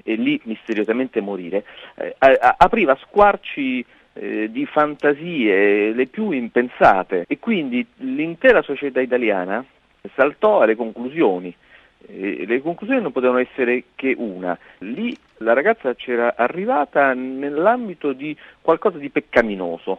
e lì misteriosamente morire, apriva squarci di fantasie le più impensate, e quindi l'intera società italiana saltò alle conclusioni. Le conclusioni non potevano essere che una: lì la ragazza c'era arrivata nell'ambito di qualcosa di peccaminoso.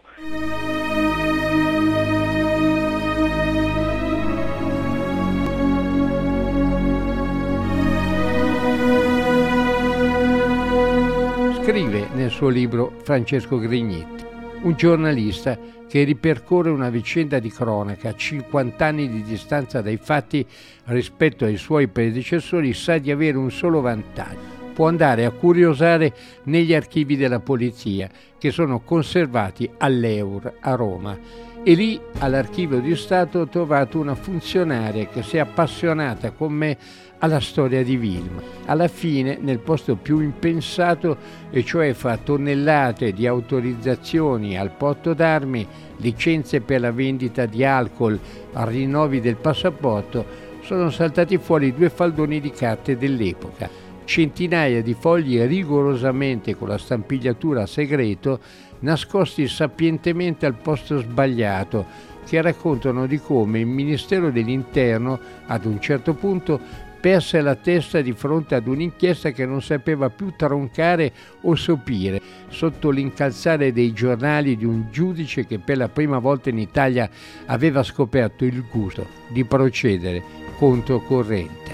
Scrive nel suo libro Francesco Grignetti, un giornalista che ripercorre una vicenda di cronaca a 50 anni di distanza dai fatti rispetto ai suoi predecessori sa di avere un solo vantaggio: può andare a curiosare negli archivi della polizia, che sono conservati all'Eur a Roma, e lì all'Archivio di Stato ho trovato una funzionaria che si è appassionata con me alla storia di Wilma. Alla fine, nel posto più impensato, e cioè fra tonnellate di autorizzazioni al porto d'armi, licenze per la vendita di alcol, rinnovi del passaporto, sono saltati fuori 2 faldoni di carte dell'epoca, centinaia di fogli rigorosamente con la stampigliatura a segreto, nascosti sapientemente al posto sbagliato, che raccontano di come il Ministero dell'Interno, ad un certo punto, perse la testa di fronte ad un'inchiesta che non sapeva più troncare o sopire, sotto l'incalzare dei giornali di un giudice che per la prima volta in Italia aveva scoperto il gusto di procedere controcorrente.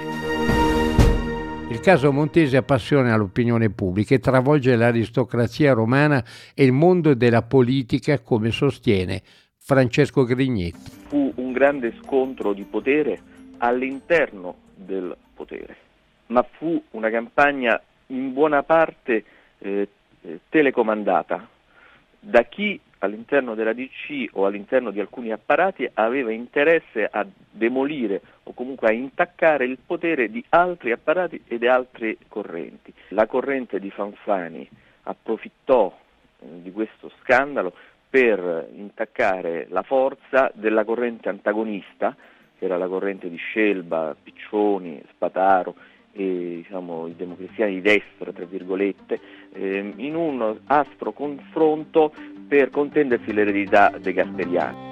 Il caso Montesi appassiona l'opinione pubblica e travolge l'aristocrazia romana e il mondo della politica, come sostiene Francesco Grignetti. Fu un grande scontro di potere all'interno del potere, ma fu una campagna in buona parte telecomandata da chi all'interno della DC o all'interno di alcuni apparati aveva interesse a demolire o comunque a intaccare il potere di altri apparati e di altre correnti. La corrente di Fanfani approfittò di questo scandalo per intaccare la forza della corrente antagonista, che era la corrente di Scelba, Piccioni, Spataro e i democristiani di destra, tra virgolette, in un aspro confronto per contendersi l'eredità dei gasperiani.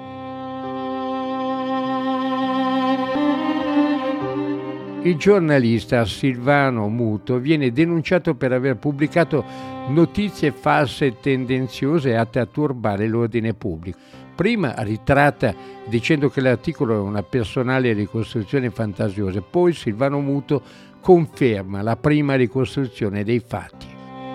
Il giornalista Silvano Muto viene denunciato per aver pubblicato notizie false e tendenziose atte a turbare l'ordine pubblico. Prima ritratta dicendo che l'articolo è una personale ricostruzione fantasiosa, poi Silvano Muto conferma la prima ricostruzione dei fatti.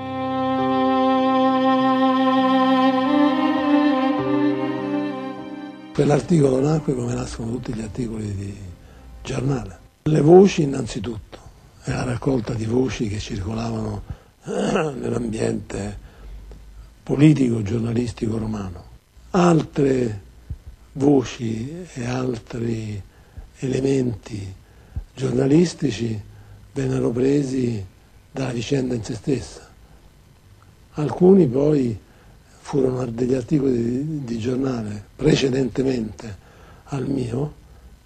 Quell'articolo nacque come nascono tutti gli articoli di giornale. Le voci innanzitutto, è la raccolta di voci che circolavano nell'ambiente politico, giornalistico romano. Altre voci e altri elementi giornalistici vennero presi dalla vicenda in se stessa. Alcuni poi furono degli articoli di giornale precedentemente al mio,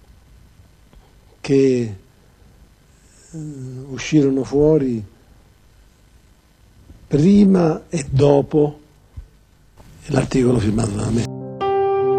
che uscirono fuori prima e dopo l'articolo firmato da me.